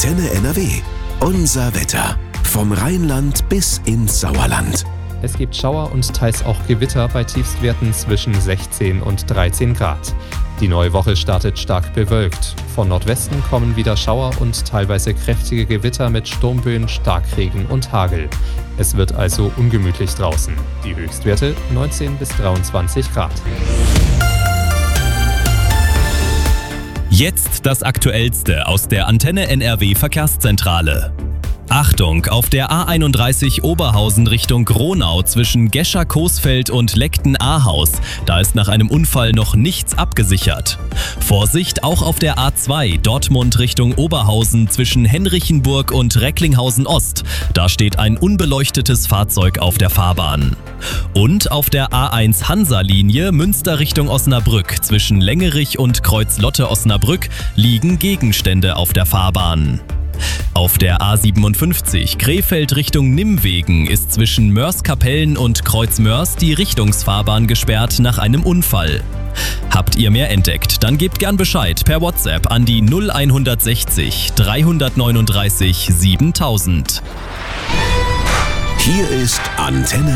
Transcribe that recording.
Antenne NRW. Unser Wetter. Vom Rheinland bis ins Sauerland. Es gibt Schauer und teils auch Gewitter bei Tiefstwerten zwischen 16 und 13 Grad. Die neue Woche startet stark bewölkt. Von Nordwesten kommen wieder Schauer und teilweise kräftige Gewitter mit Sturmböen, Starkregen und Hagel. Es wird also ungemütlich draußen. Die Höchstwerte 19 bis 23 Grad. Jetzt das Aktuellste aus der Antenne NRW Verkehrszentrale. Achtung, auf der A31 Oberhausen Richtung Gronau zwischen Gescher-Coesfeld und Leckten-Ahaus. Da ist nach einem Unfall noch nichts abgesichert. Vorsicht auch auf der A2 Dortmund Richtung Oberhausen zwischen Henrichenburg und Recklinghausen Ost. Da steht ein unbeleuchtetes Fahrzeug auf der Fahrbahn. Und auf der A1 Hansa-Linie Münster Richtung Osnabrück zwischen Längerich und Kreuz-Lotte-Osnabrück liegen Gegenstände auf der Fahrbahn. Auf der A57 Krefeld Richtung Nimwegen ist zwischen Mörs-Kapellen und Kreuz-Mörs die Richtungsfahrbahn gesperrt nach einem Unfall. Habt ihr mehr entdeckt? Dann gebt gern Bescheid per WhatsApp an die 0160 339 7000. Hier ist Antenne